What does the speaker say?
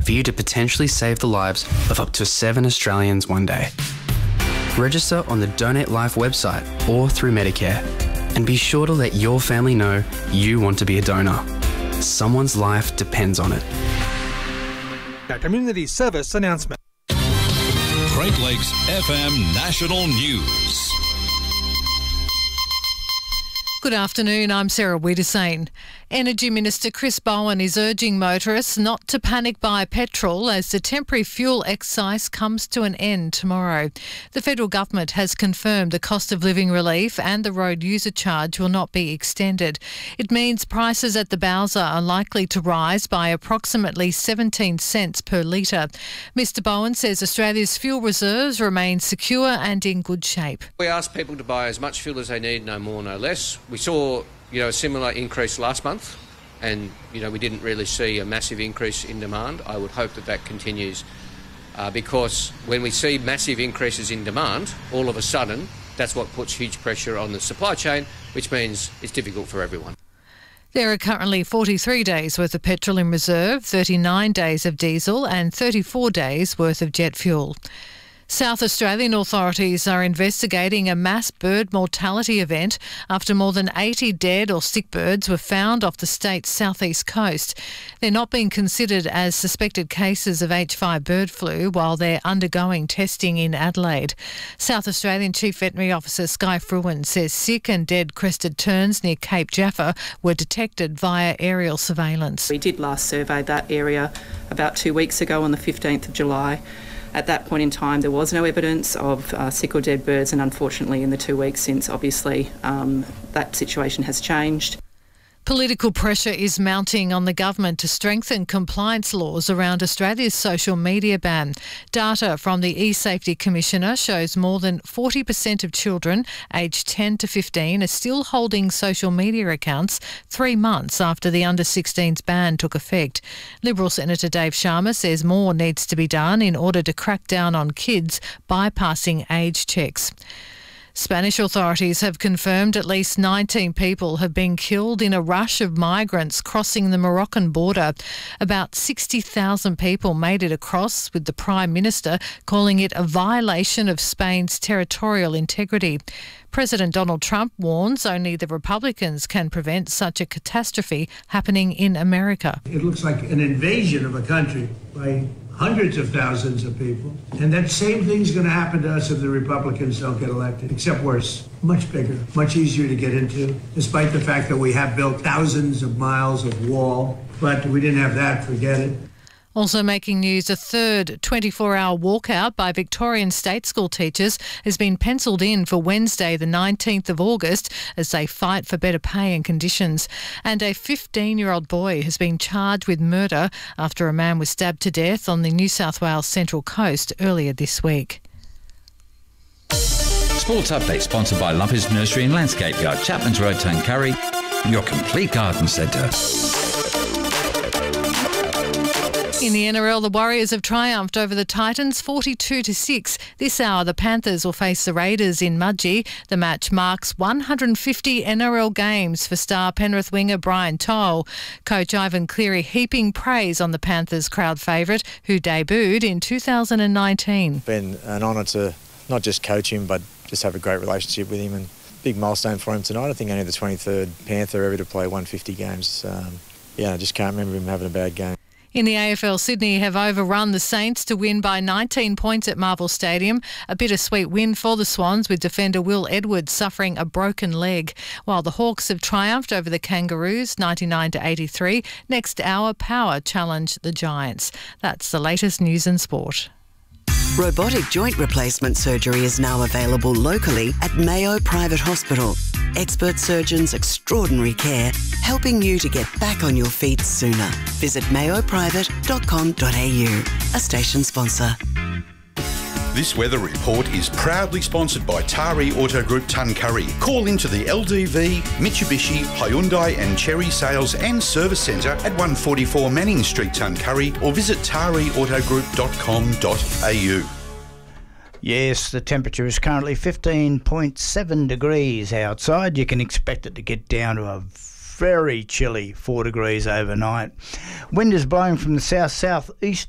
for you to potentially save the lives of up to 7 Australians one day. Register on the Donate Life website or through Medicare, and be sure to let your family know you want to be a donor. Someone's life depends on it. A community service announcement. Great Lakes FM National News. Good afternoon, I'm Sarah Wiedersane. Energy Minister Chris Bowen is urging motorists not to panic buy petrol as the temporary fuel excise comes to an end tomorrow. The federal government has confirmed the cost of living relief and the road user charge will not be extended. It means prices at the Bowser are likely to rise by approximately 17 cents per litre. Mr Bowen says Australia's fuel reserves remain secure and in good shape. We ask people to buy as much fuel as they need, no more, no less. We saw a similar increase last month and, we didn't really see a massive increase in demand. I would hope that that continues because when we see massive increases in demand, all of a sudden, that's what puts huge pressure on the supply chain, which means it's difficult for everyone. There are currently 43 days worth of petrol in reserve, 39 days of diesel and 34 days worth of jet fuel. South Australian authorities are investigating a mass bird mortality event after more than 80 dead or sick birds were found off the state's southeast coast. They're not being considered as suspected cases of H5 bird flu while they're undergoing testing in Adelaide. South Australian Chief Veterinary Officer Skye Fruin says sick and dead crested terns near Cape Jaffa were detected via aerial surveillance. We did last survey that area about 2 weeks ago on the 15th of July. At that point in time, there was no evidence of sick or dead birds, and unfortunately in the 2 weeks since, obviously, that situation has changed. Political pressure is mounting on the government to strengthen compliance laws around Australia's social media ban. Data from the eSafety Commissioner shows more than 40% of children aged 10 to 15 are still holding social media accounts 3 months after the under-16s ban took effect. Liberal Senator Dave Sharma says more needs to be done in order to crack down on kids bypassing age checks. Spanish authorities have confirmed at least 19 people have been killed in a rush of migrants crossing the Moroccan border. About 60,000 people made it across, with the Prime Minister calling it a violation of Spain's territorial integrity. President Donald Trump warns only the Republicans can prevent such a catastrophe happening in America. It looks like an invasion of a country by hundreds of thousands of people. And that same thing's going to happen to us if the Republicans don't get elected, except worse. Much bigger, much easier to get into, despite the fact that we have built thousands of miles of wall. But we didn't have that, forget it. Also making news, a third 24-hour walkout by Victorian state school teachers has been pencilled in for Wednesday the 19th of August as they fight for better pay and conditions. And a 15-year-old boy has been charged with murder after a man was stabbed to death on the New South Wales Central Coast earlier this week. Sports Update sponsored by Lumpers Nursery and Landscape Yard, Chapman's Road, Tuncurry, your complete garden centre. In the NRL, the Warriors have triumphed over the Titans 42-6. This hour, the Panthers will face the Raiders in Mudgee. The match marks 150 NRL games for star Penrith winger Brian To'o. Coach Ivan Cleary heaping praise on the Panthers crowd favourite, who debuted in 2019. Been an honour to not just coach him, but just have a great relationship with him, and big milestone for him tonight. I think only the 23rd Panther ever to play 150 games. I just can't remember him having a bad game. In the AFL, Sydney have overrun the Saints to win by 19 points at Marvel Stadium. A bittersweet win for the Swans, with defender Will Edwards suffering a broken leg. While the Hawks have triumphed over the Kangaroos 99-83. Next hour, Power challenge the Giants. That's the latest news and sport. Robotic joint replacement surgery is now available locally at Mayo Private Hospital. Expert surgeons, extraordinary care, helping you to get back on your feet sooner. Visit mayoprivate.com.au, a station sponsor. This weather report is proudly sponsored by Tari Auto Group Tuncurry. Call into the LDV, Mitsubishi, Hyundai and Chery Sales and Service Centre at 144 Manning Street, Tuncurry, or visit tariautogroup.com.au. Yes, the temperature is currently 15.7 degrees outside. You can expect it to get down to a very chilly 4 degrees overnight. Wind is blowing from the south-southeast